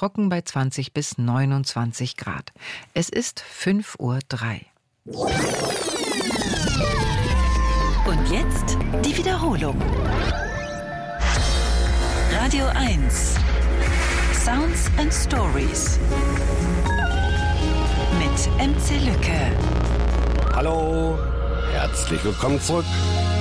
trocken bei 20 bis 29 Grad. Es ist 5:03 Uhr. Und jetzt die Wiederholung. Radio 1. Sounds and Stories. Mit MC Lücke. Hallo, herzlich willkommen zurück